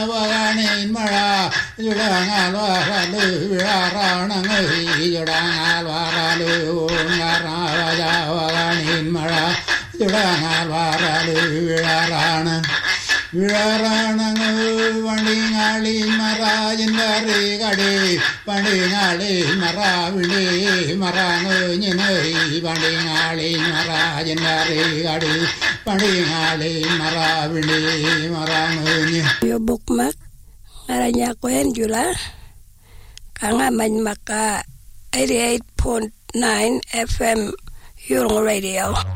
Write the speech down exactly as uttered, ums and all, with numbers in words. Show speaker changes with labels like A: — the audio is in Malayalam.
A: വഗാനീൻ മഴ ചുടങ്ങാൽ വാറാലു വിഴാറാണങ്ങ് ചുടങ്ങാൽ വാറാലു വഗാനീൻ മഴ ചുടങ്ങാൽ വാറാലു വിഴാറാണ് വിഴാറാണങ്ങ് വണ്ടിങ്ങാളി മറാജിൻ്റെ കടി പണ്ടിങ്ങാളി മറ വിളി മറാങ്ങ് ഞെനൈ പണ്ടിങ്ങാളി മറാജിൻ്റെ കടി പണ്ടിങ്ങാളി മറ വിളി maraঙ്
B: yo bukmak ngaranya kuen jula kanga man maka eighty-eight point nine F M Yurong Radio.